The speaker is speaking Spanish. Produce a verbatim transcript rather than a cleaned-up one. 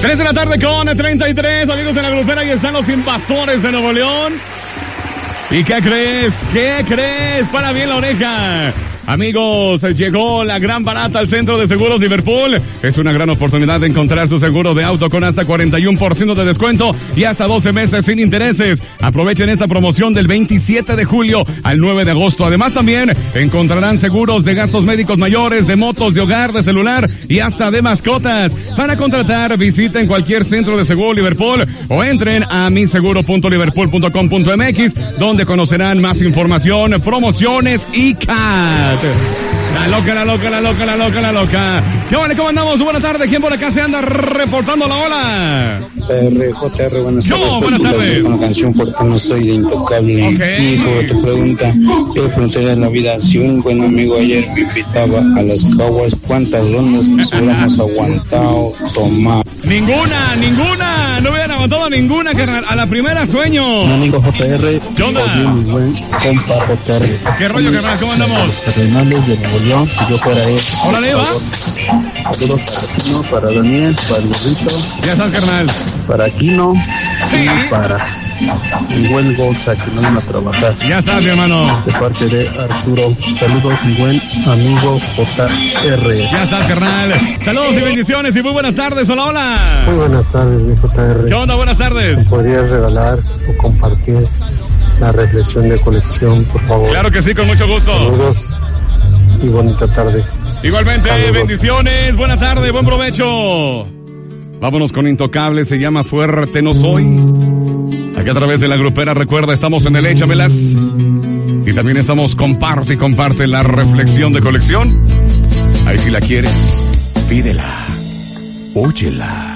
tres de la tarde con treinta y tres, amigos en la grupera, y están los invasores de Nuevo León. ¿Y qué crees? ¿Qué crees? Para bien la oreja. Amigos, llegó la gran barata al Centro de Seguros Liverpool. Es una gran oportunidad de encontrar su seguro de auto con hasta cuarenta y uno por ciento de descuento y hasta doce meses sin intereses. Aprovechen esta promoción del veintisiete de julio al nueve de agosto. Además también encontrarán seguros de gastos médicos mayores, de motos, de hogar, de celular y hasta de mascotas. Para contratar, visiten cualquier centro de seguro Liverpool o entren a mi seguro punto liverpool punto com punto m x, donde conocerán más información, promociones y C A D. La loca, la loca, la loca, la loca, la loca. ¿Qué vale? ¿Cómo andamos? Buenas tardes. ¿Quién por acá se anda reportando la ola? R J R, buenas tardes. Yo, buenas tardes. Una canción porque no soy de Intocable. Okay. Y sobre tu pregunta, yo preguntaría en la vida, si un buen amigo ayer me invitaba a las caguas, ¿cuántas rondas nos hubiéramos aguantado tomar? Ninguna, ninguna. No hubieran aguantado ninguna, carnal. A la primera sueño. Mi amigo J R. ¿Qué onda? Mi buen compa J R. ¿Qué rollo, carnal? ¿Cómo andamos? Cardenales de Nuevo León, si yo fuera él. Hola, Leva. Saludos para Aquino, para Daniel, para el burrito. Ya estás, carnal. Para Aquino. Sí. Y para mi buen Gonza, que no van a trabajar. Ya estás, mi hermano. De parte de Arturo. Saludos, mi buen amigo J R. Ya estás, carnal. Saludos y bendiciones y muy buenas tardes. Hola, hola. Muy buenas tardes, mi J R. ¿Qué onda? Buenas tardes. ¿Podrías regalar o compartir la reflexión de colección, por favor? Claro que sí, con mucho gusto. Saludos y bonita tarde. Igualmente, Saludos. Bendiciones. Buena tarde, buen provecho. Vámonos con Intocable, se llama Fuerte No Soy. Aquí a través de la grupera, recuerda, estamos en el Échamelas. Y también estamos comparte y comparte la reflexión de colección. Ahí si la quieres, pídela, óyela.